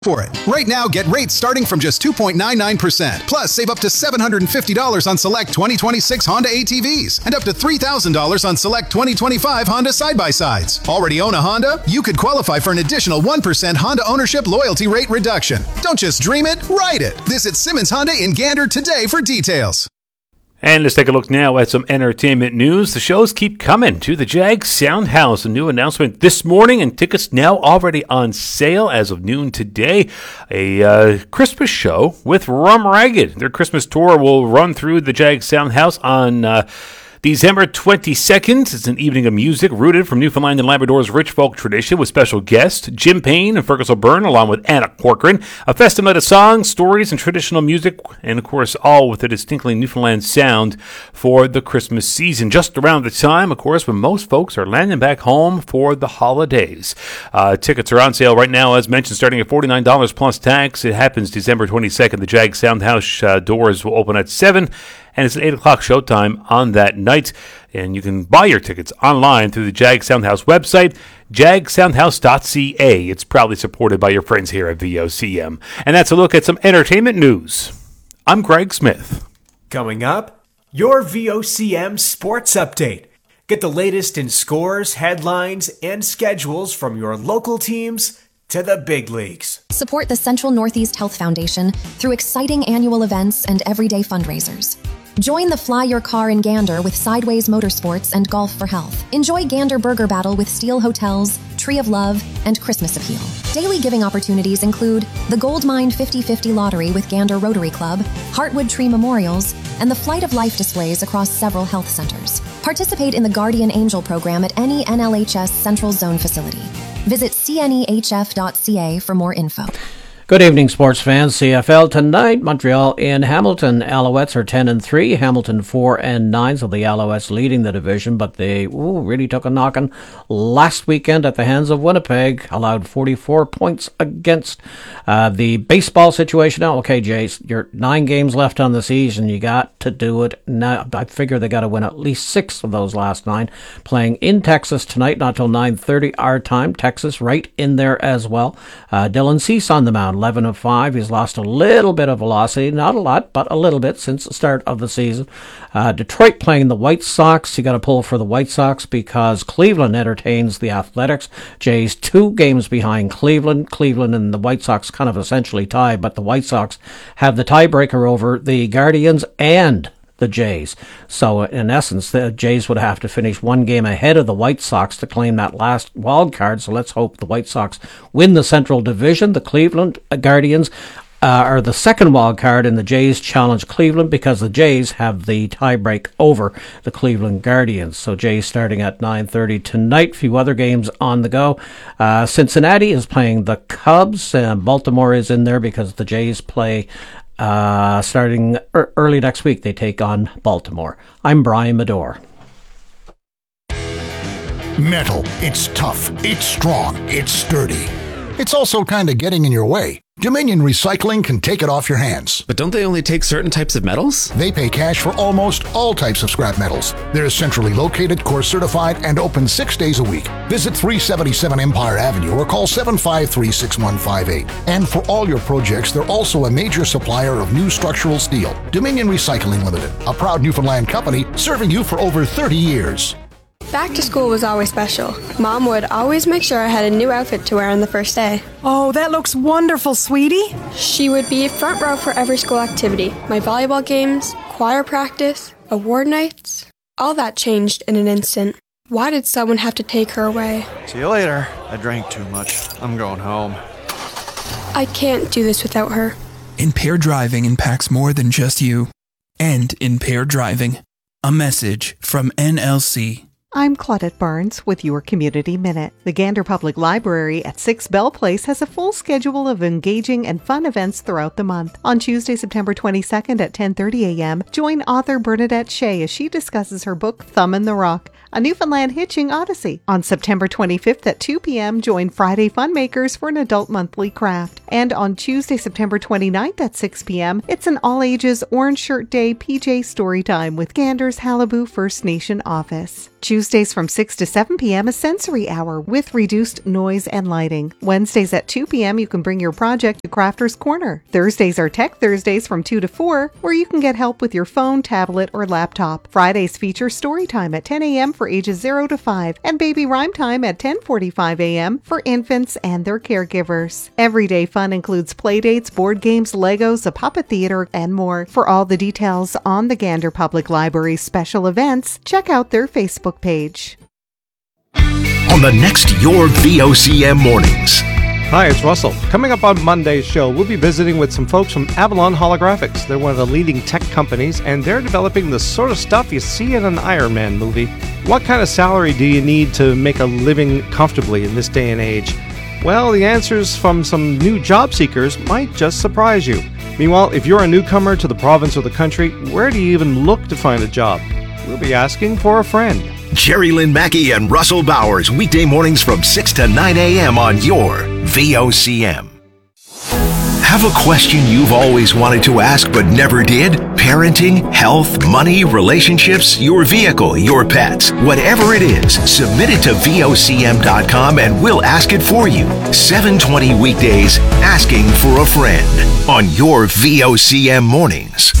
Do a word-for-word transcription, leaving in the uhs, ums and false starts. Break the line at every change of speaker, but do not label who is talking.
for it. Right now, get rates starting from just two point nine nine percent. Plus, save up to seven hundred fifty dollars on select twenty twenty-six Honda A T Vs and up to three thousand dollars on select twenty twenty-five Honda side-by-sides. Already own a Honda? You could qualify for an additional one percent Honda ownership loyalty rate reduction. Don't just dream it, ride it. Visit Simmons Honda in Gander today for details.
And let's take a look now at some entertainment news. The shows keep coming to the Jag Sound House. A new announcement this morning, and tickets now already on sale as of noon today. A uh, Christmas show with Rum Ragged. Their Christmas tour will run through the Jag Sound House on Uh, December twenty-second. It's an evening of music rooted from Newfoundland and Labrador's rich folk tradition with special guests Jim Payne and Fergus O'Byrne along with Anna Corcoran. A festive night of songs, stories, and traditional music, and of course all with a distinctly Newfoundland sound for the Christmas season. Just around the time, of course, when most folks are landing back home for the holidays. Uh, tickets are on sale right now, as mentioned, starting at forty-nine dollars plus tax. It happens December twenty-second. The Jag Sound House uh, doors will open at seven. And it's an eight o'clock showtime on that night. And you can buy your tickets online through the Jag Soundhouse website, jag soundhouse dot c a. It's proudly supported by your friends here at V O C M. And that's a look at some entertainment news. I'm Greg Smith.
Coming up, your V O C M Sports Update. Get the latest in scores, headlines, and schedules from your local teams to the big leagues.
Support the Central Northeast Health Foundation through exciting annual events and everyday fundraisers. Join the Fly Your Car in Gander with Sideways Motorsports and Golf for Health. Enjoy Gander Burger Battle with Steel Hotels, Tree of Love, and Christmas Appeal. Daily giving opportunities include the Gold Mine fifty fifty Lottery with Gander Rotary Club, Heartwood Tree Memorials, and the Flight of Life displays across several health centers. Participate in the Guardian Angel program at any N L H S Central Zone facility. Visit c n e h f dot c a for more info.
Good evening, sports fans. C F L tonight, Montreal in Hamilton. Alouettes are ten and three, Hamilton four and nine, so the Alouettes leading the division, but they ooh, really took a knocking last weekend at the hands of Winnipeg, allowed forty-four points against. Uh, the baseball situation now, okay, Jace, you're nine games left on the season. You got to do it now. I figure they got to win at least six of those last nine. Playing in Texas tonight, not till nine thirty our time. Texas right in there as well. Uh, Dylan Cease on the mound. eleven of five. He's lost a little bit of velocity. Not a lot, but a little bit since the start of the season. Uh, Detroit playing the White Sox. You got to pull for the White Sox because Cleveland entertains the Athletics. Jays two games behind Cleveland. Cleveland and the White Sox kind of essentially tie, but the White Sox have the tiebreaker over the Guardians and the Jays. So in essence, the Jays would have to finish one game ahead of the White Sox to claim that last wild card. So let's hope the White Sox win the Central Division. The Cleveland Guardians uh, are the second wild card, and the Jays challenge Cleveland because the Jays have the tiebreak over the Cleveland Guardians. So Jays starting at nine thirty tonight. Few other games on the go. Uh, Cincinnati is playing the Cubs, and Baltimore is in there because the Jays play Uh, starting er- early next week. They take on Baltimore. I'm Brian Medore.
Metal. It's tough. It's strong. It's sturdy. It's also kind of getting in your way. Dominion Recycling can take it off your hands.
But don't they only take certain types of metals?
They pay cash for almost all types of scrap metals. They're centrally located, core certified, and open six days a week. Visit three seventy-seven Empire Avenue or call seven five three, six one five eight. And for all your projects, they're also a major supplier of new structural steel. Dominion Recycling Limited, a proud Newfoundland company serving you for over thirty years.
Back to school was always special. Mom would always make sure I had a new outfit to wear on the first day.
Oh, that looks wonderful, sweetie.
She would be front row for every school activity. My volleyball games, choir practice, award nights. All that changed in an instant. Why did someone have to take her away?
See you later. I drank too much. I'm going home.
I can't do this without her.
Impaired driving impacts more than just you. End impaired driving. A message from N L C.
I'm Claudette Barnes with your Community Minute. The Gander Public Library at six Bell Place has a full schedule of engaging and fun events throughout the month. On Tuesday, September twenty-second at ten thirty a.m., join author Bernadette Shea as she discusses her book, Thumb in the Rock, a Newfoundland hitching odyssey. On September twenty-fifth at two p.m., join Friday Funmakers for an adult monthly craft. And on Tuesday, September twenty-ninth at six p.m., it's an all-ages Orange Shirt Day P J Storytime with Gander's Halibu First Nation office. Choose Tuesdays from six to seven p.m. a sensory hour with reduced noise and lighting. Wednesdays at two p.m. you can bring your project to Crafter's Corner. Thursdays are Tech Thursdays from two to four, where you can get help with your phone, tablet, or laptop. Fridays feature story time at ten a.m. for ages zero to five and baby rhyme time at ten forty-five a.m. for infants and their caregivers. Everyday fun includes playdates, board games, Legos, a puppet theater, and more. For all the details on the Gander Public Library special events, check out their Facebook page.
On the next Your V O C M Mornings.
Hi, it's Russell. Coming up on Monday's show, we'll be visiting with some folks from Avalon Holographics. They're one of the leading tech companies, and they're developing the sort of stuff you see in an Iron Man movie. What kind of salary do you need to make a living comfortably in this day and age? Well, the answers from some new job seekers might just surprise you. Meanwhile, if you're a newcomer to the province or the country, where do you even look to find a job? We'll be asking for a friend.
Jerry Lynn Mackey and Russell Bowers, weekday mornings from six to nine a.m. on your V O C M. Have a question you've always wanted to ask but never did? Parenting, health, money, relationships, your vehicle, your pets. Whatever it is, submit it to V O C M dot com and we'll ask it for you. seven twenty weekdays, asking for a friend on your V O C M mornings.